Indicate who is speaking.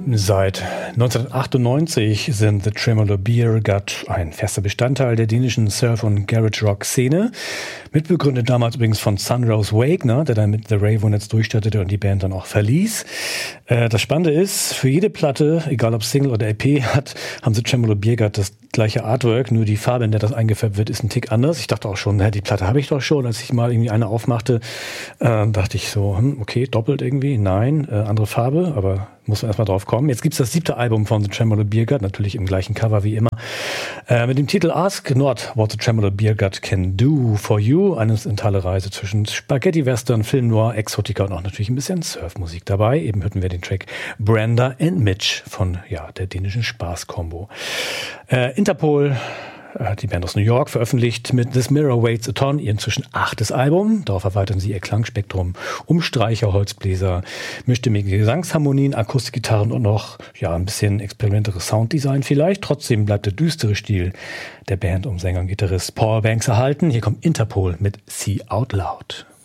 Speaker 1: Seit 1998 sind The Tremolo Beer Gut ein fester Bestandteil der dänischen Surf- und Garage-Rock-Szene. Mitbegründet damals übrigens von Sunrose Wagner, der dann mit The Raveonettes durchstartete und die Band dann auch verließ. Das Spannende ist, für jede Platte, egal ob Single oder LP, haben The Tremolo Beer Gut das gleiche Artwork, nur die Farbe, in der das eingefärbt wird, ist ein Tick anders. Ich dachte auch schon, die Platte habe ich doch schon. Als ich mal irgendwie eine aufmachte, dachte ich so, okay, doppelt irgendwie, nein, andere Farbe, aber muss man erstmal drauf kommen. Jetzt gibt's das 7. Album von The Tremolo Beer Gut, natürlich im gleichen Cover wie immer, mit dem Titel Ask Not What The Tremolo Beer Gut Can Do For You, eine instrumentale Reise zwischen Spaghetti-Western, Film Noir, Exotica und auch natürlich ein bisschen Surfmusik dabei. Eben hörten wir den Track Brenda and Mitch von der dänischen Spaß-Kombo. Interpol, die Band aus New York, veröffentlicht mit This Mirror Waits a Ton ihr inzwischen 8. Album. Darauf erweitern sie ihr Klangspektrum um Streicher, Holzbläser, mischstimmige Gesangsharmonien, Akustikgitarren und noch ein bisschen experimenteres Sounddesign vielleicht. Trotzdem bleibt der düstere Stil der Band um Sänger und Gitarrist Paul Banks erhalten. Hier kommt Interpol mit See Out Loud.